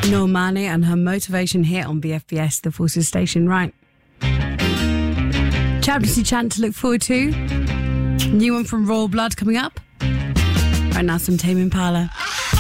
Normani and her Motivation here on BFBS, the Forces Station. Right. Championship chant to look forward to. New one from Royal Blood coming up. Right now, some Tame Impala.